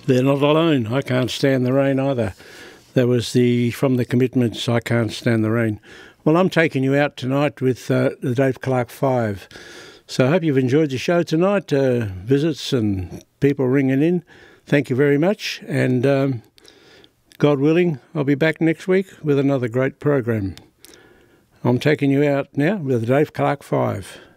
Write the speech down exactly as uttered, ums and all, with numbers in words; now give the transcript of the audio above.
They're not alone. I can't stand the rain either. That was the from the Commitments, I Can't Stand the Rain. Well, I'm taking you out tonight with uh, the Dave Clark Five. So I hope you've enjoyed the show tonight. Uh, visits and people ringing in. Thank you very much. And um, God willing, I'll be back next week with another great program. I'm taking you out now with the Dave Clark Five.